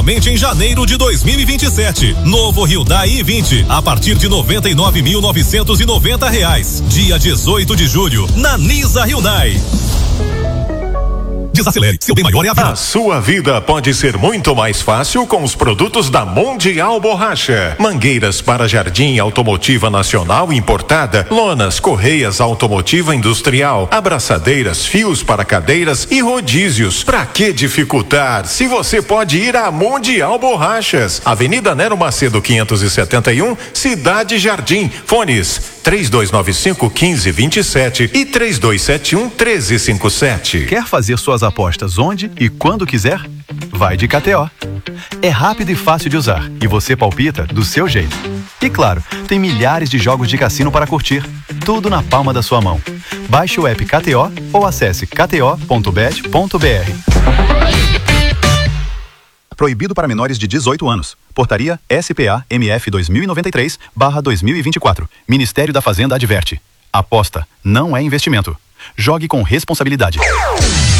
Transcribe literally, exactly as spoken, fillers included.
Somente em janeiro de dois mil e vinte e sete. Novo Hyundai i vinte a partir de noventa e nove mil novecentos e noventa reais. Dia dezoito de julho na Nisa Hyundai. Desacelere, seu bem maior é a vida. A sua vida pode ser muito mais fácil com os produtos da Mundial Borracha. Mangueiras para jardim automotiva nacional importada, lonas, correias automotiva industrial, abraçadeiras, fios para cadeiras e rodízios. Pra que dificultar se você pode ir à Mundial Borrachas? Avenida Nero Macedo quinhentos e setenta e um, Cidade Jardim. Fones três dois nove cinco, um cinco dois sete e três dois sete um, um três cinco sete. Quer fazer suas apostas onde e quando quiser? Vai de K T O. É rápido e fácil de usar e você palpita do seu jeito. E claro, tem milhares de jogos de cassino para curtir, tudo na palma da sua mão. Baixe o app K T O ou acesse k t o ponto bet ponto b r. Proibido para menores de dezoito anos. Portaria S P A M F dois mil e noventa e três barra dois mil e vinte e quatro. Ministério da Fazenda adverte. Aposta não é investimento. Jogue com responsabilidade.